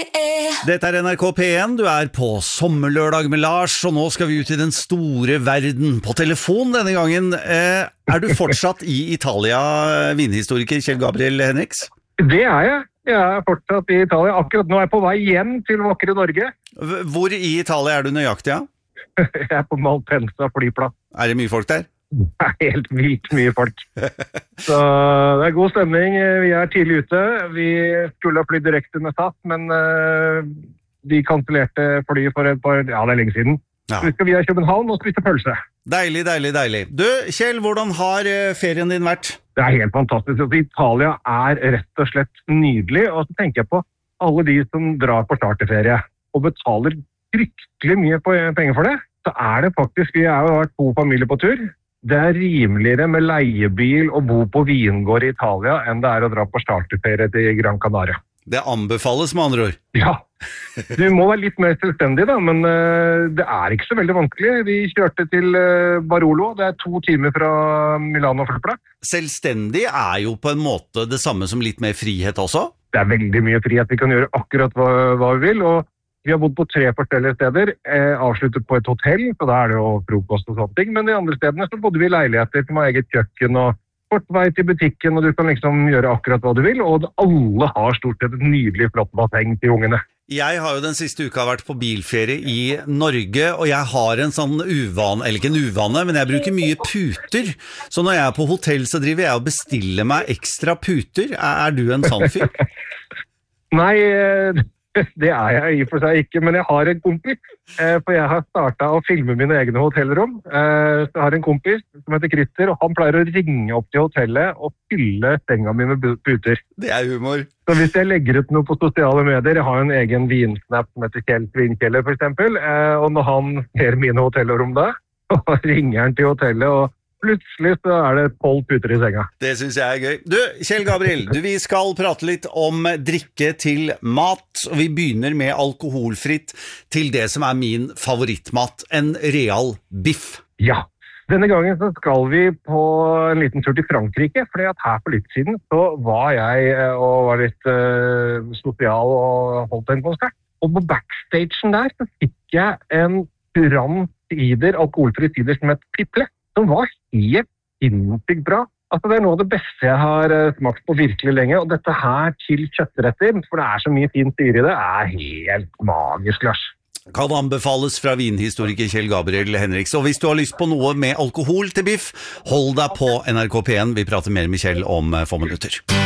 Dette NRK P1, du på sommerlørdag med Lars, og nå skal vi ut I den store verden. På telefon denne gangen, du fortsatt I Italia, vinhistoriker Kjell Gabriel Henriks? Det jeg. Jeg fortsatt I Italia. Akkurat nå jeg på vei hjem til vakre Norge. Hvor I Italia du nøyaktig, ja? Jeg på Malpensa flyplass. Det mye folk der? Det helt vilt mye folk. Så det god stemning. Vi tidlig ute. Vi skulle ha flytt direkte med SAS, men de kansellerte flyet for det lenge siden. Ja. Så skal vi København og spise pølse. Deilig, deilig, deilig. Du, Kjell, hvordan har ferien din vært? Det helt fantastisk. Italia rett og slett nydelig, og så tenker jeg på alle de som drar på charterferie og betaler fryktelig mye penger for det. Så det faktisk, vi jo vært 2 familier på tur. Det rimeligere med leiebil og bo på vingård I Italia enn det å dra på charterferie til Gran Canaria. Det anbefales med andre ord. Ja, du må være litt mer selvstendig da, men det ikke så veldig vanskelig. Vi kjørte til Barolo, det 2 timer fra Milano flyplass. Selvstendig jo på en måte det samme som litt mer frihet også? Det veldig mye frihet, vi kan gjøre akkurat hva vi vil, og vi har bodd på 3 forskjellige steder, avsluttet på et hotell, så da det jo frokost og sånne ting, men de andre stedene så bodde vi I leiligheter med eget kjøkken og kort vei til butikken, og du kan liksom gjøre akkurat hva du vil, og alle har stort sett et nydelig flott basseng til ungene. Jeg har jo den siste uka vært på bilferie I Norge, og jeg har en sånn uvane, eller ikke en uvane, men jeg bruker mye puter, så når jeg på hotell så driver jeg og bestiller meg ekstra puter. Du en sånn fyr? Nei, det jeg I for seg ikke, men jeg har en kompis, for jeg har startet å filme mine egne hotellrom. Så jeg har en kompis som heter Christer, og han pleier å ringe opp til hotellet og fylle senga mi med puter. Det humor. Så hvis jeg legger ut noe på sosiale medier, jeg har en egen vinsnap som heter Kjell Svinkjeller for eksempel, og når han ser mine hotellrom da, så ringer han til hotellet og plutselig så det 12 puter I senga. Det synes jeg gøy. Du, Kjell Gabriel, vi skal prate litt om drikke til mat, og vi begynner med alkoholfritt til det som min favorittmat, en real biff. Ja, denne gangen så skal vi på en liten tur til Frankrike, fordi at her for litt siden så var jeg og var litt sosial og holdt en konsert. Og på backstagen der så fikk jeg en cider, alkoholfri cider som het Piple, som var helt sinnssykt bra. Altså det noe av det beste jeg har smakt på virkelig lenge, og dette her til kjøttretter, for det så mye fint syre I det, helt magisk, Lars. Kan anbefales fra vinhistoriker Kjell Gabriel Henriks, og hvis du har lyst på noe med alkohol til biff, hold deg på NRK P1, vi prater mer med Kjell om få minutter.